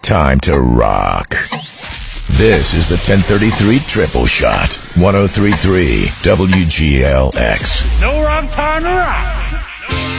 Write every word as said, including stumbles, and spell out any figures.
time to rock. This is the ten thirty-three Triple Shot, one oh three point three W G L X. No wrong time to rock.